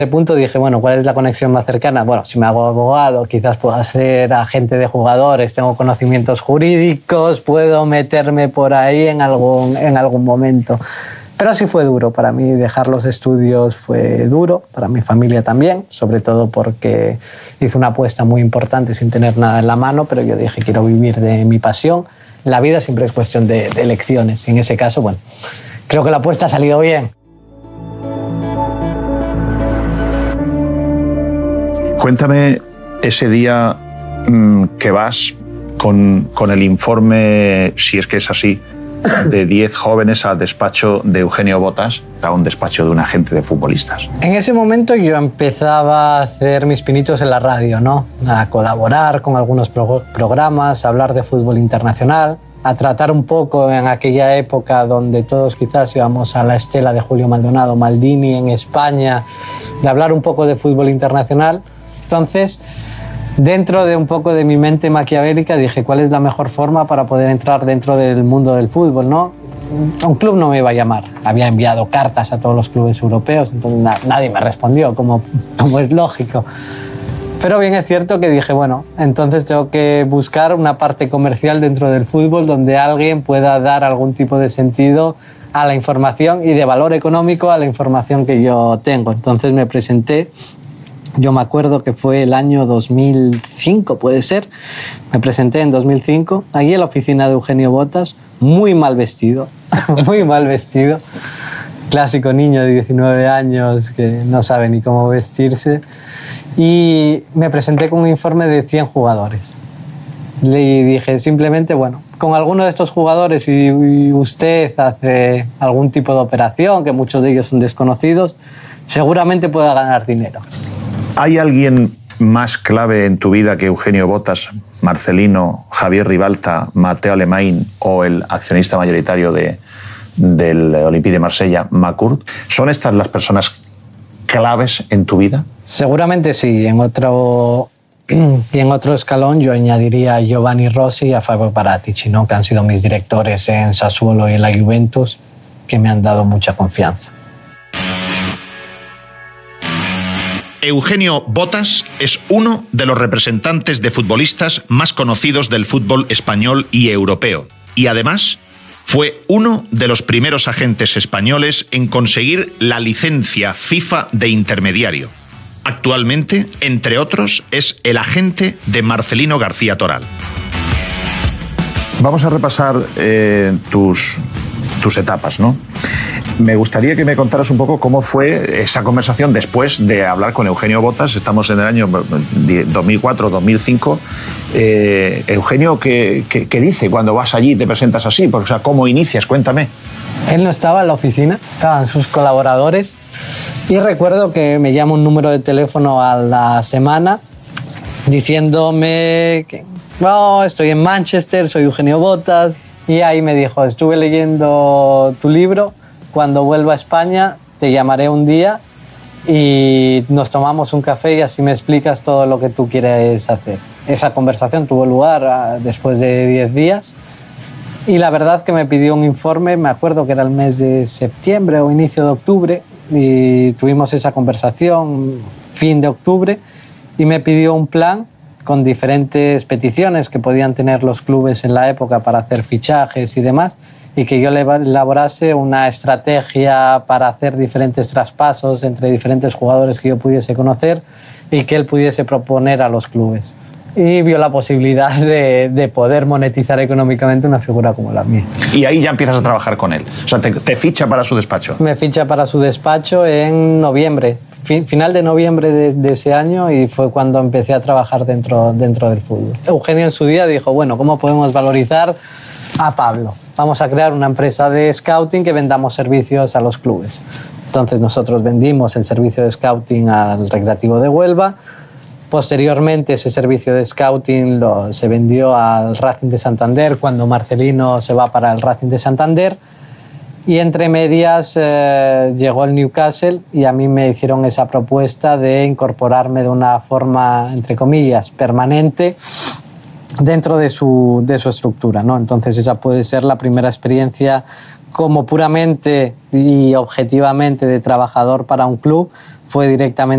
ese punto dije, bueno, ¿cuál es la conexión más cercana? Bueno, si me hago abogado, quizás pueda ser agente de jugadores, tengo conocimientos jurídicos, puedo meterme por ahí en algún momento. Pero sí fue duro para mí, dejar los estudios fue duro, para mi familia también, sobre todo porque hice una apuesta muy importante sin tener nada en la mano, pero yo dije, quiero vivir de mi pasión. La vida siempre es cuestión de elecciones, y en ese caso, bueno, creo que la apuesta ha salido bien. Cuéntame ese día que vas con el informe, si es que es así, de 10 jóvenes al despacho de Eugenio Botas, a un despacho de un agente de futbolistas. En ese momento yo empezaba a hacer mis pinitos en la radio, ¿no? A colaborar con algunos programas, a hablar de fútbol internacional, a tratar un poco en aquella época donde todos quizás íbamos a la estela de Julio Maldonado, Maldini en España, de hablar un poco de fútbol internacional. Entonces, dentro de un poco de mi mente maquiavélica, dije, ¿cuál es la mejor forma para poder entrar dentro del mundo del fútbol, ¿no? Un club no me iba a llamar. Había enviado cartas a todos los clubes europeos, entonces nadie me respondió, como es lógico. Pero bien es cierto que dije, bueno, entonces tengo que buscar una parte comercial dentro del fútbol donde alguien pueda dar algún tipo de sentido a la información y de valor económico a la información que yo tengo. Entonces me presenté. Yo me acuerdo que fue el año 2005, puede ser. Me presenté en 2005, allí en la oficina de Eugenio Botas, muy mal vestido, muy mal vestido. Clásico niño de 19 años que no sabe ni cómo vestirse. Y me presenté con un informe de 100 jugadores. Le dije simplemente, bueno, con alguno de estos jugadores, y usted hace algún tipo de operación, que muchos de ellos son desconocidos, seguramente pueda ganar dinero. ¿Hay alguien más clave en tu vida que Eugenio Botas, Marcelino, Javier Ribalta, Mateo Alemany o el accionista mayoritario del Olympique de Marsella, McCourt? ¿Son estas las personas claves en tu vida? Seguramente sí. Y en otro escalón yo añadiría a Giovanni Rossi y a Fabio Paratici, ¿no? Que han sido mis directores en Sassuolo y en la Juventus, que me han dado mucha confianza. Eugenio Botas es uno de los representantes de futbolistas más conocidos del fútbol español y europeo. Y además fue uno de los primeros agentes españoles en conseguir la licencia FIFA de intermediario. Actualmente, entre otros, es el agente de Marcelino García Toral. Vamos a repasar tus etapas, ¿no? Me gustaría que me contaras un poco cómo fue esa conversación después de hablar con Eugenio Botas. Estamos en el año 2004-2005. Eugenio, ¿qué dice cuando vas allí y te presentas así? Porque, o sea, ¿cómo inicias? Cuéntame. Él no estaba en la oficina, estaban sus colaboradores. Y recuerdo que me llama un número de teléfono a la semana diciéndome que no, estoy en Manchester, soy Eugenio Botas. Y ahí me dijo, estuve leyendo tu libro, cuando vuelva a España te llamaré un día y nos tomamos un café y así me explicas todo lo que tú quieres hacer. Esa conversación tuvo lugar después de 10 días y la verdad que me pidió un informe, me acuerdo que era el mes de septiembre o inicio de octubre, y tuvimos esa conversación fin de octubre y me pidió un plan con diferentes peticiones que podían tener los clubes en la época para hacer fichajes y demás, y que yo le elaborase una estrategia para hacer diferentes traspasos entre diferentes jugadores que yo pudiese conocer y que él pudiese proponer a los clubes. Y vio la posibilidad de poder monetizar económicamente una figura como la mía. Y ahí ya empiezas a trabajar con él. O sea, te ficha para su despacho. Me ficha para su despacho en noviembre, final de noviembre de ese año, y fue cuando empecé a trabajar dentro del fútbol. Eugenio en su día dijo, bueno, ¿cómo podemos valorizar a Pablo? Vamos a crear una empresa de scouting que vendamos servicios a los clubes. Entonces nosotros vendimos el servicio de scouting al Recreativo de Huelva. Posteriormente ese servicio de scouting se vendió al Racing de Santander cuando Marcelino se va para el Racing de Santander. Y entre medias llegó el Newcastle y a mí me hicieron esa propuesta de incorporarme de una forma, entre comillas, permanente dentro de su estructura, ¿no? Entonces esa puede ser la primera experiencia como puramente y objetivamente de trabajador para un club, fue directamente